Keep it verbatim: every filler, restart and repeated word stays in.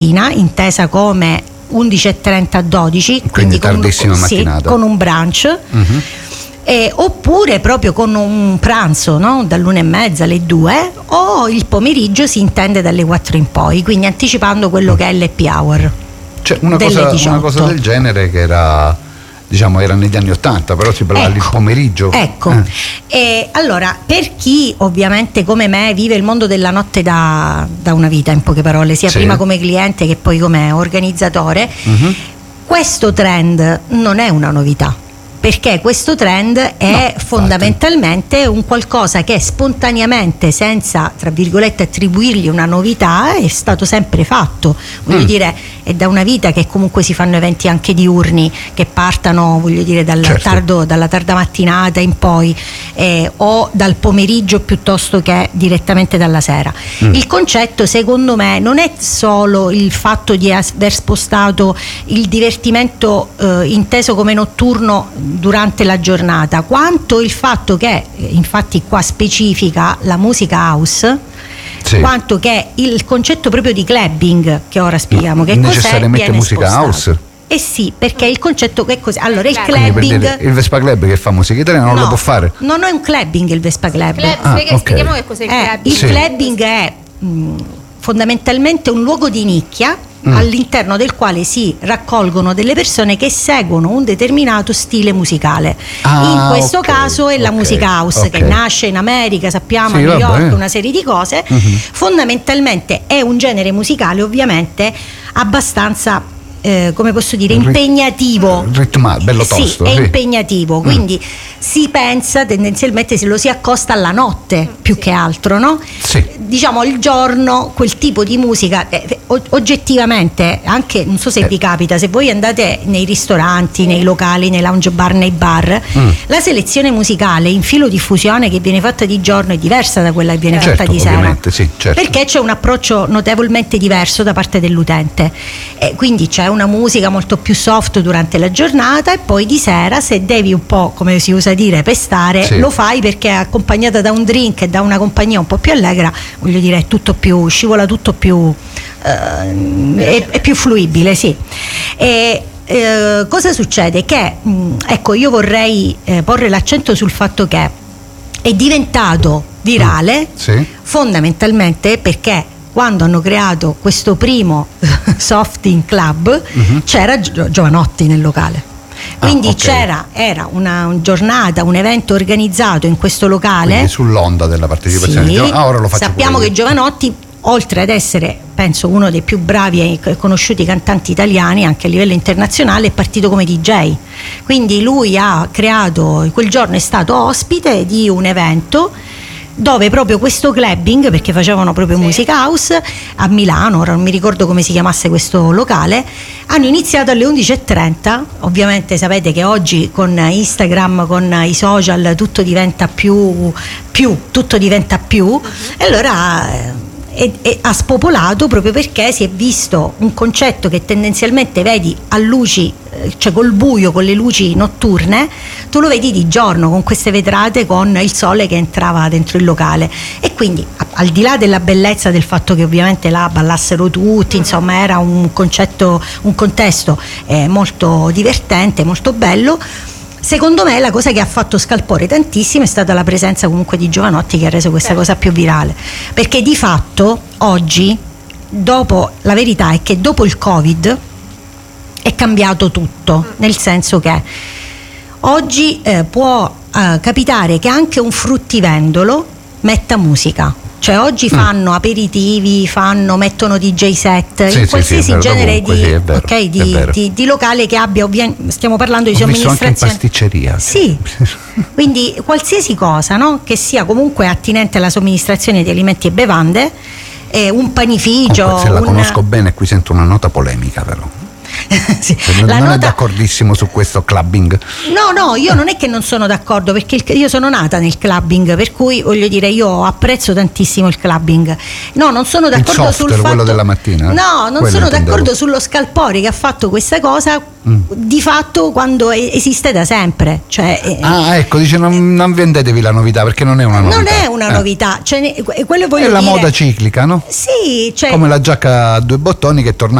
intesa come undici e trenta a dodici, quindi, quindi tardissima con, mattinata, sì, con un brunch. Uh-huh. Eh, oppure proprio con un pranzo, no? Dall'una e mezza alle due, o il pomeriggio si intende dalle quattro in poi, quindi anticipando quello uh. che è l'happy hour. Cioè una cosa, una cosa del genere che era, diciamo, era negli anni ottanta, però si parlava ecco, il pomeriggio. Ecco, eh. E allora, per chi ovviamente come me vive il mondo della notte da, da una vita, in poche parole, sia sì. prima come cliente che poi come organizzatore, uh-huh. questo trend non è una novità. Perché questo trend è no, fondamentalmente un qualcosa che spontaneamente, senza tra virgolette attribuirgli una novità, è stato sempre fatto. Voglio mm. dire, è da una vita che comunque si fanno eventi anche diurni, che partano, voglio dire, dal certo. tardo, dalla tarda mattinata in poi, eh, o dal pomeriggio piuttosto che direttamente dalla sera. Mm. Il concetto, secondo me, non è solo il fatto di aver spostato il divertimento eh, inteso come notturno durante la giornata, quanto il fatto che, infatti qua specifica la musica house, sì. quanto che il concetto proprio di clubbing, che ora spieghiamo che cos'è, necessariamente musica spostato. House? Eh sì, perché il concetto che cos'è? Allora il clubbing, dire, il Vespa Club che fa musica italiana non no, lo può fare? No, non è un clubbing il Vespa Club. Club, ah, spiega, okay. Spieghiamo che cos'è il eh, clubbing. Il sì. clubbing è mh, fondamentalmente un luogo di nicchia Mm. all'interno del quale si raccolgono delle persone che seguono un determinato stile musicale. Ah, in questo okay, caso è la okay, musica house, okay. che nasce in America, sappiamo, sì, a New vabbè. York, una serie di cose. Mm-hmm. Fondamentalmente è un genere musicale ovviamente abbastanza Eh, come posso dire, impegnativo, ritmato, bello tosto, sì, è sì. impegnativo, mm. quindi si pensa tendenzialmente, se lo si accosta alla notte più sì. che altro, no? Sì. Diciamo il giorno quel tipo di musica eh, oggettivamente, anche non so se eh. vi capita, se voi andate nei ristoranti, nei locali, nei lounge bar, nei bar, mm. la selezione musicale in filo diffusione che viene fatta di giorno è diversa da quella che viene certo, fatta di sera, sì, certo. perché c'è un approccio notevolmente diverso da parte dell'utente, e quindi c'è una musica molto più soft durante la giornata, e poi di sera, se devi un po', come si usa dire, pestare, sì. lo fai, perché è accompagnata da un drink e da una compagnia un po' più allegra, voglio dire, è tutto più, scivola tutto più eh, è, è più fluibile, sì. E eh, cosa succede? Che mh, ecco, io vorrei eh, porre l'accento sul fatto che è diventato virale mm. sì. fondamentalmente perché quando hanno creato questo primo Softing Club uh-huh. c'era Gio- Giovanotti nel locale, quindi ah, okay. c'era era una un giornata, un evento organizzato in questo locale. Quindi sull'onda della partecipazione sì. ah, ora lo faccio sappiamo che Giovanotti, oltre ad essere penso uno dei più bravi e conosciuti cantanti italiani anche a livello internazionale, è partito come D J, quindi lui ha creato, quel giorno è stato ospite di un evento dove proprio questo clubbing, perché facevano proprio sì. musica house a Milano, ora non mi ricordo come si chiamasse questo locale, hanno iniziato alle undici e trenta. Ovviamente sapete che oggi con Instagram, con i social, tutto diventa più più tutto diventa più uh-huh. e allora E, e ha spopolato proprio perché si è visto un concetto che tendenzialmente vedi a luci, cioè col buio, con le luci notturne, tu lo vedi di giorno con queste vetrate, con il sole che entrava dentro il locale, e quindi a, al di là della bellezza del fatto che ovviamente là ballassero tutti, insomma era un concetto, un contesto eh, molto divertente, molto bello. Secondo me la cosa che ha fatto scalpore tantissimo è stata la presenza comunque di Giovanotti, che ha reso questa cosa più virale, perché di fatto oggi, dopo, la verità è che dopo il Covid è cambiato tutto, nel senso che oggi eh, può eh, capitare che anche un fruttivendolo metta musica. Cioè oggi fanno mm. aperitivi, fanno, mettono D J set, sì, in sì, qualsiasi sì, vero, genere comunque, di, sì, vero, okay, di, di, di locale che abbia, ovviamente stiamo parlando di Ho visto somministrazione. Anche in pasticceria. Sì, quindi qualsiasi cosa, no? Che sia comunque attinente alla somministrazione di alimenti e bevande, eh, un panificio. Comunque, se la un... conosco bene, qui sento una nota polemica però. sì. non, non nota... è d'accordissimo su questo clubbing? No, no, io non è che non sono d'accordo, perché il, io sono nata nel clubbing, per cui voglio dire, io apprezzo tantissimo il clubbing. No, non sono d'accordo il software, sul fatto, quello della mattina? No, non quello sono intendevo. d'accordo sullo Scalpori che ha fatto questa cosa mm. di fatto quando esiste da sempre. Cioè, ah, ecco, dice non, non vendetevi la novità, perché non è una novità. Non è una eh. novità, cioè, quello voglio è la dire, moda ciclica, no? Sì, cioè, come la giacca a due bottoni che torna